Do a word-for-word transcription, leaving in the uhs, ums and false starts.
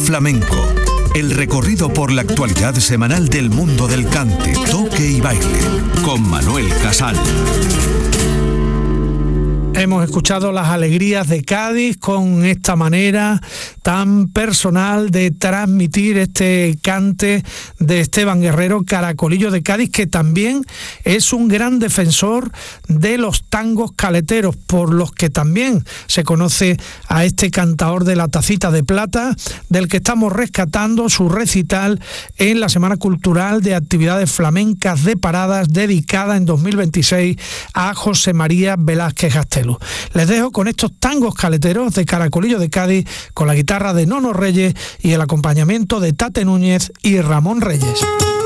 Flamenco. El recorrido por la actualidad semanal del mundo del cante, toque y baile, con Manuel Casal. Hemos escuchado las alegrías de Cádiz con esta manera tan personal de transmitir este cante de Esteban Guerrero, Caracolillo de Cádiz, que también es un gran defensor de los tangos caleteros, por los que también se conoce a este cantaor de la tacita de plata, del que estamos rescatando su recital en la Semana Cultural de Actividades Flamencas de Paradas, dedicada en dos mil veintiséis a José María Velázquez Gastelu. Les dejo con estos tangos caleteros de Caracolillo de Cádiz, con la guitarra de Nono Reyes y el acompañamiento de Tate Núñez y Ramón Reyes.